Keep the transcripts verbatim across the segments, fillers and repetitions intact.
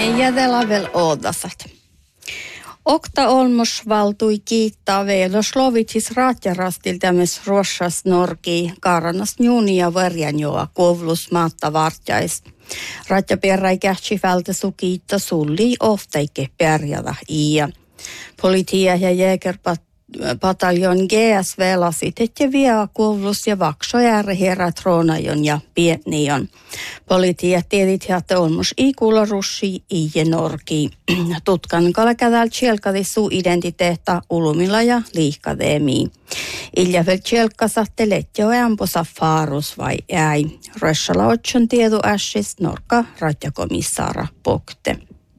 Jädellä vel oodasat. Okta olmos valtui kiittää velos lovitis raatjarastil tämmöis ruossas norki karanas juunia verjanjoa kovlus maatta vartjais. Raatjapierrai kähtsi vältä sukiitta sulli oftaike pärjätä iä. Politia ja jägerpat pataljon G S V lasitet ja vielä kovlus ja vaksojärre herrat roonajon ja pienion. Politia tiedit että olmos ikulla russi iä norki. Tutkan kalkädäl tjelkadi suu identiteetta ulumilla ja liikadeemiin. Iljavel tjelkka saatte letjo ämposa faarus vai äi. Rössala otson tiedu ässis norka ratjakomissaara pokte.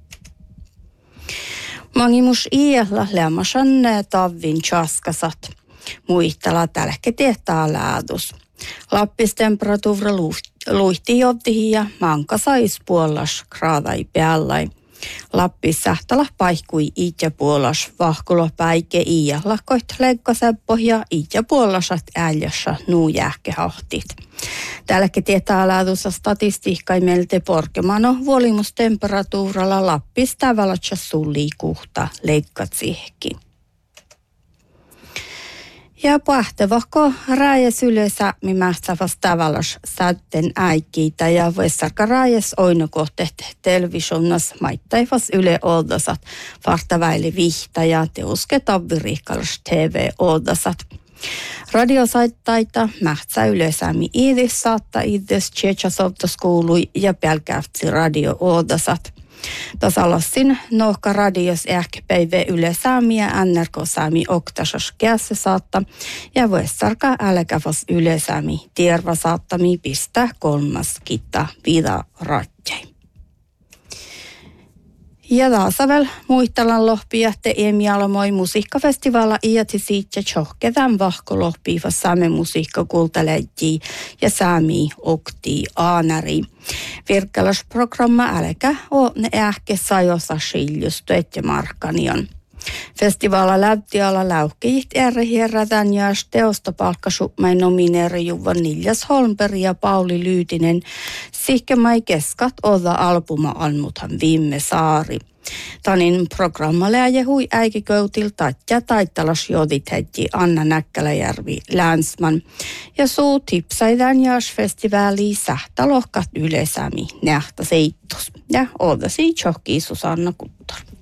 Mangimus iällä lämmäsän tavvin tjaskasat. Muistella tälke tehtaa läädus. Lappis temperatuura luihti jottihin ja manka sais puolas graadai päällai. Lappis sähtälä paikui itse puolas vahkulo päike iällä koit leikkaseppo ja itse puolasat äljässä nuu jääkkehahtit. Tälläkin tietää laadussa statistiikkai meiltä porkemano vuolimustemperatuuralla Lappis tavallatsa sulli kuhta leikkat siihenkin. Ja pahtevahko rääjäs yleensä mimästä vastavallas sätten äikiitä ja vessarka rääjäs oinokohteet televisionas maittaivas yle oldasat vartaväili vihta ja teuske tavvirikkalas T V-oldasat. Radiosaittaita mähtsä yleisämi iidis saattaa iidis tjetsasovtoskoului ja pelkäftsi radio-oldasat. Tasalassin nohka radios ehkä päivä yleisämiä N R K-säämi oktasas kässä saatta ja vessarka älkävas yleisämi tierva saattami pistää kolmas kitta vida ratjai. Ja taasavel muistelan lohpia te emialmoi musiikkafestivaalla iäti siitä tjohkedän vahko lohpiiva saame musiikka kultaleijii ja saami oktii aanari. Virkkelasprogramma älkä o ne ähke sajosa siljustu etje markkanion. Festivaalla läptiala läuhkejit eri hierrätän ja teosta palkkasupmain nomineeri Juvan Niljas Holmberg ja Pauli Lyytinen sihkemai keskat olla albuma almuthan viime saari. Tanin programmalle ajehui äikiköytil Tatja Taittalas jodit heti Anna Näkkäläjärvi Länsman ja suu tipsaidan jaas festivaaliin sähtä lohkat yleisämi nähtä seittos ja odasi tjohkii Susanna Kuttor.